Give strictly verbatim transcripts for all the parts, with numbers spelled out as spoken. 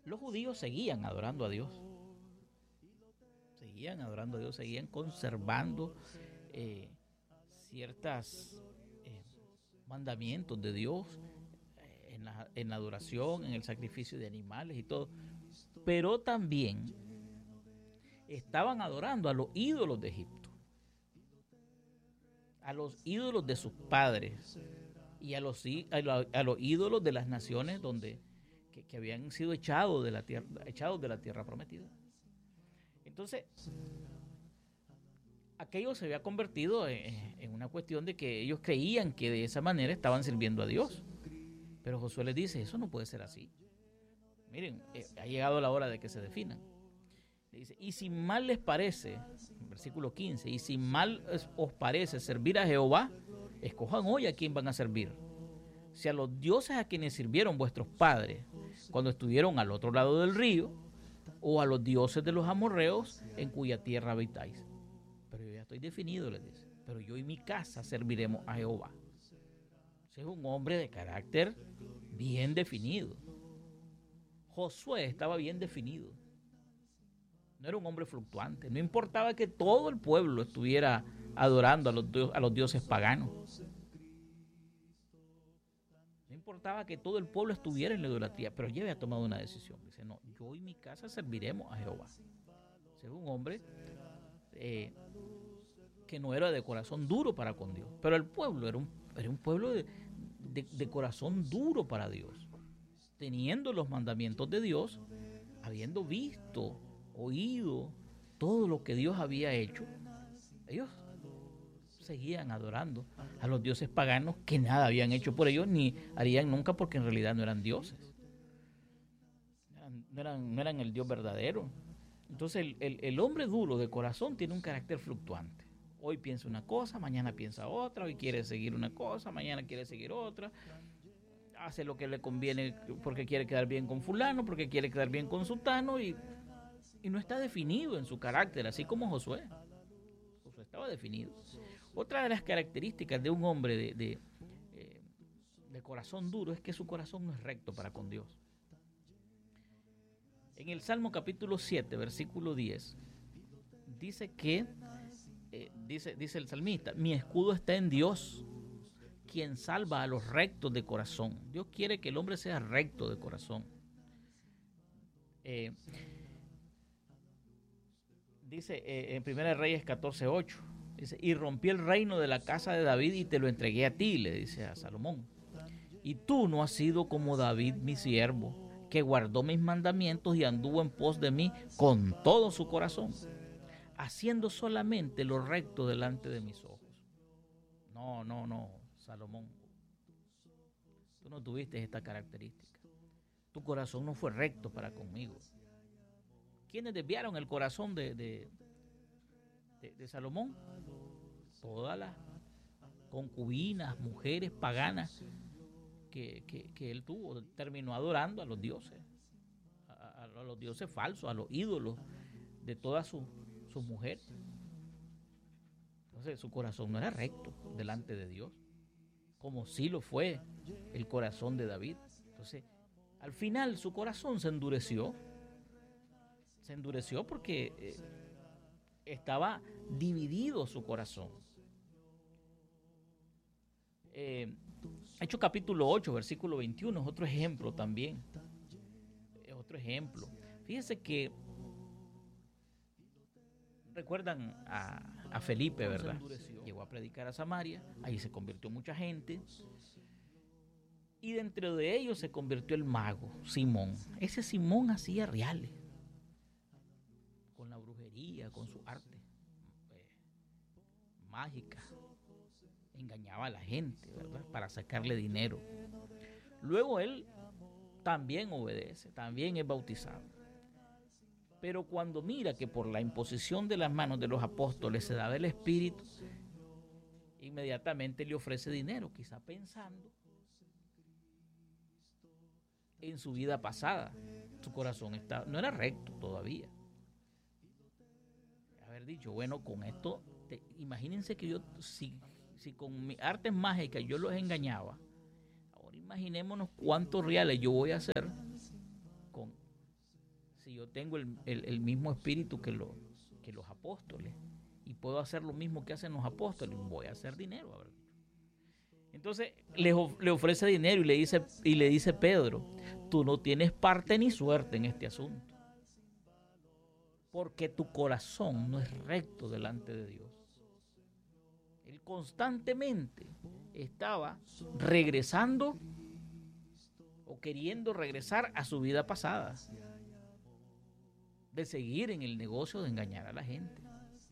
Los judíos seguían adorando a Dios, seguían adorando a Dios, seguían conservando eh, ciertas eh, mandamientos de Dios eh, en, la, en la adoración, en el sacrificio de animales y todo. Pero también estaban adorando a los ídolos de Egipto, a los ídolos de sus padres y a los, a los, a los ídolos de las naciones donde que, que habían sido echados de la tierra, echados de la tierra prometida. Entonces, aquello se había convertido en, en una cuestión de que ellos creían que de esa manera estaban sirviendo a Dios. Pero Josué les dice, eso no puede ser así. Miren, eh, ha llegado la hora de que se definan. Dice, y si mal les parece, versículo quince, y si mal os parece servir a Jehová, escojan hoy a quién van a servir. Si a los dioses a quienes sirvieron vuestros padres cuando estuvieron al otro lado del río, o a los dioses de los amorreos en cuya tierra habitáis. Pero yo ya estoy definido, les dice. Pero yo y mi casa serviremos a Jehová. Ese es un hombre de carácter bien definido. Josué estaba bien definido. No era un hombre fluctuante. No importaba que todo el pueblo estuviera adorando a los, a los dioses paganos. No importaba que todo el pueblo estuviera en la idolatría, pero ya había tomado una decisión. Dice, no, yo y mi casa serviremos a Jehová. Ese es un hombre eh, que no era de corazón duro para con Dios. Pero el pueblo era un, era un pueblo de, de, de corazón duro para Dios. Teniendo los mandamientos de Dios, habiendo visto, oído todo lo que Dios había hecho, ellos seguían adorando a los dioses paganos que nada habían hecho por ellos ni harían nunca, porque en realidad no eran dioses, no eran, no eran el Dios verdadero. Entonces el, el, el hombre duro de corazón tiene un carácter fluctuante. Hoy piensa una cosa, mañana piensa otra, hoy quiere seguir una cosa, mañana quiere seguir otra, hace lo que le conviene porque quiere quedar bien con fulano, porque quiere quedar bien con sutano, y, y no está definido en su carácter, así como Josué. Josué estaba definido. Otra de las características de un hombre de, de, eh, de corazón duro es que su corazón no es recto para con Dios. En el Salmo capítulo siete, versículo diez, dice que, eh, dice, dice el salmista, mi escudo está en Dios, quien salva a los rectos de corazón. Dios quiere que el hombre sea recto de corazón. Eh, dice eh, en Primera de Reyes catorce ocho, dice, y rompí el reino de la casa de David y te lo entregué a ti, le dice a Salomón. Y tú no has sido como David mi siervo, que guardó mis mandamientos y anduvo en pos de mí con todo su corazón, haciendo solamente lo recto delante de mis ojos. No, no, no, Salomón, tú no tuviste esta característica. Tu corazón no fue recto para conmigo. ¿Quiénes desviaron el corazón de, de, de, de Salomón? Todas las concubinas, mujeres paganas que, que, que él tuvo. Terminó adorando a los dioses, a, a los dioses falsos, a los ídolos de todas sus su mujeres. Entonces su corazón no era recto delante de Dios, como sí lo fue el corazón de David. Entonces, al final su corazón se endureció. Se endureció porque eh, estaba dividido su corazón. Eh, Hechos capítulo ocho, versículo veintiuno, es otro ejemplo también. Es otro ejemplo. Fíjense que recuerdan a, a Felipe, ¿verdad? Llegó a predicar a Samaria, ahí se convirtió mucha gente. Y dentro de ellos se convirtió el mago, Simón. Ese Simón hacía reales, con la brujería, con su arte eh, mágica. Engañaba a la gente, ¿verdad? Para sacarle dinero. Luego él también obedece, también es bautizado. Pero cuando mira que por la imposición de las manos de los apóstoles se daba el Espíritu, inmediatamente le ofrece dinero, quizá pensando en su vida pasada. Su corazón está, no era recto todavía. Haber dicho, bueno, con esto, te, imagínense que yo, si, si con mis artes mágicas yo los engañaba, ahora imaginémonos cuántos reales yo voy a hacer con, si yo tengo el, el, el mismo espíritu que, lo, que los apóstoles y puedo hacer lo mismo que hacen los apóstoles, voy a hacer dinero. A ver. Entonces le, le ofrece dinero y le dice, y le dice Pedro, tú no tienes parte ni suerte en este asunto, porque tu corazón no es recto delante de Dios. Él constantemente estaba regresando o queriendo regresar a su vida pasada, de seguir en el negocio de engañar a la gente.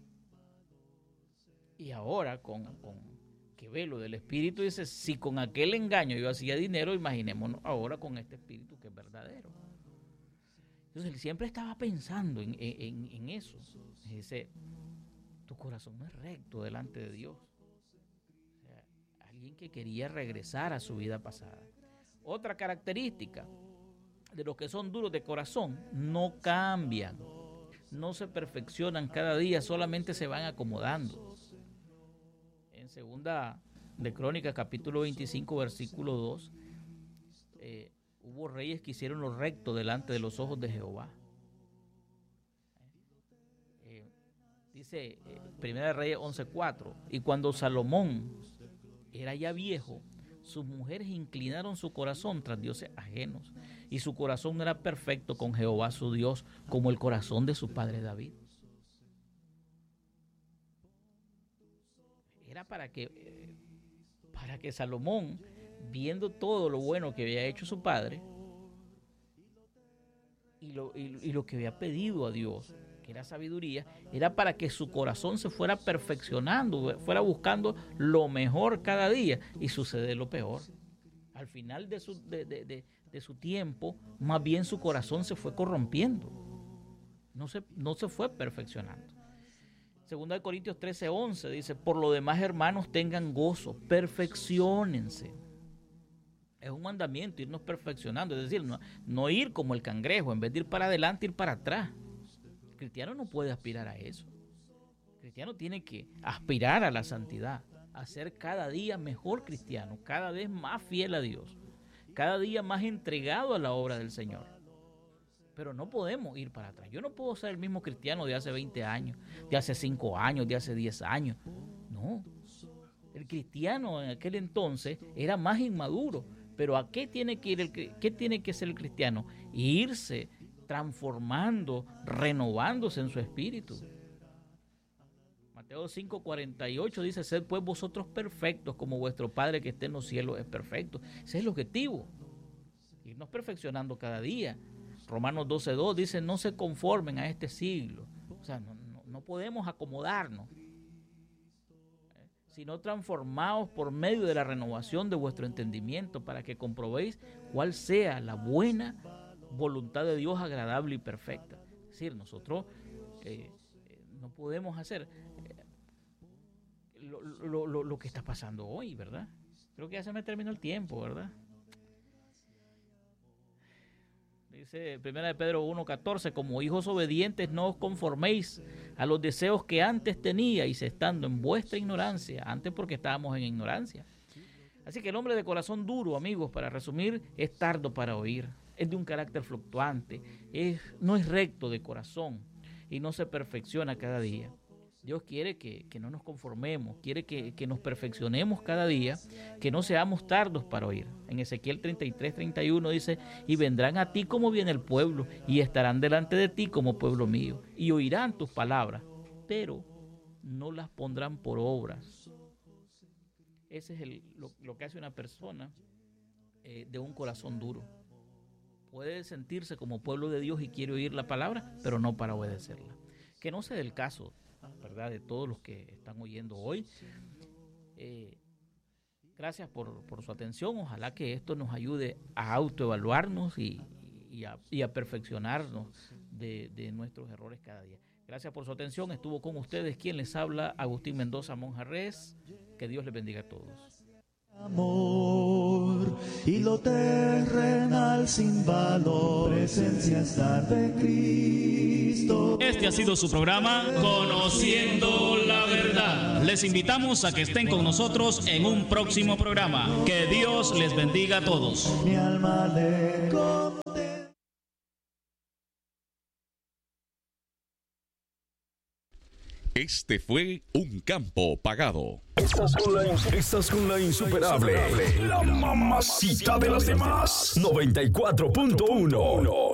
Y ahora con, con que ve lo del espíritu, dice, si con aquel engaño yo hacía dinero, imaginémonos ahora con este espíritu que es verdadero. Entonces él siempre estaba pensando en, en, en eso. Dice, tu corazón no es recto delante de Dios. O sea, alguien que quería regresar a su vida pasada. Otra característica de los que son duros de corazón, no cambian, no se perfeccionan cada día, solamente se van acomodando. En segunda de Crónicas, capítulo veinticinco, versículo dos, eh, hubo reyes que hicieron lo recto delante de los ojos de Jehová. Eh, dice eh, Primera de Reyes once cuatro, y cuando Salomón era ya viejo, sus mujeres inclinaron su corazón tras dioses ajenos, y su corazón no era perfecto con Jehová su Dios, como el corazón de su padre David. Era para que, eh, para que Salomón, viendo todo lo bueno que había hecho su padre, y lo, y, y lo que había pedido a Dios, que era sabiduría, era para que su corazón se fuera perfeccionando, fuera buscando lo mejor cada día, y sucede lo peor. Al final de su, de, de, de, de su tiempo, más bien su corazón se fue corrompiendo, no se, no se fue perfeccionando. Segunda de Corintios trece once dice, por lo demás, hermanos, tengan gozo, perfecciónense. Es un mandamiento irnos perfeccionando, es decir, no, no ir como el cangrejo, en vez de ir para adelante, ir para atrás. El cristiano no puede aspirar a eso. El cristiano tiene que aspirar a la santidad, a ser cada día mejor cristiano, cada vez más fiel a Dios, cada día más entregado a la obra del Señor. Pero no podemos ir para atrás. Yo no puedo ser el mismo cristiano de hace veinte años, de hace cinco años, de hace diez años. No. El cristiano en aquel entonces era más inmaduro. Pero ¿a qué tiene que ir el, qué tiene que ser el cristiano? Irse transformando, renovándose en su espíritu. Mateo cinco cuarenta y ocho dice, sed pues vosotros perfectos como vuestro Padre que esté en los cielos es perfecto. Ese es el objetivo. Irnos perfeccionando cada día. Romanos doce dos dice, no se conformen a este siglo. O sea, no, no, no podemos acomodarnos, ¿eh? Sino transformados por medio de la renovación de vuestro entendimiento para que comprobéis cuál sea la buena voluntad de Dios agradable y perfecta. Es decir, nosotros eh, no podemos hacer eh, lo, lo, lo, lo que está pasando hoy, ¿verdad? Creo que ya se me terminó el tiempo, ¿verdad? Dice Primera de Pedro uno catorce, como hijos obedientes no os conforméis a los deseos que antes teníais estando en vuestra ignorancia, antes porque estábamos en ignorancia. Así que el hombre de corazón duro, amigos, para resumir, es tardo para oír, es de un carácter fluctuante, es, no es recto de corazón y no se perfecciona cada día. Dios quiere que, que no nos conformemos, quiere que, que nos perfeccionemos cada día, que no seamos tardos para oír. En Ezequiel treinta y tres, treinta y uno dice, y vendrán a ti como viene el pueblo, y estarán delante de ti como pueblo mío, y oirán tus palabras, pero no las pondrán por obras. Ese es el, lo, lo que hace una persona eh, de un corazón duro. Puede sentirse como pueblo de Dios y quiere oír la palabra, pero no para obedecerla. Que no sea el caso, ¿verdad?, de todos los que están oyendo hoy. Eh, gracias por, por su atención. Ojalá que esto nos ayude a autoevaluarnos y, y, a, y a perfeccionarnos de, de nuestros errores cada día. Gracias por su atención. Estuvo con ustedes quien les habla, Agustín Mendoza Monjarrés. Que Dios les bendiga a todos. Amor y lo terrenal sin valor, presencia estar de Cristo. Este ha sido su programa Conociendo la Verdad. Les invitamos a que estén con nosotros en un próximo programa. Que Dios les bendiga a todos. Mi alma le Este fue Un Campo Pagado. Estás con la, estás con la insuperable, la mamacita de las demás, noventa y cuatro punto uno.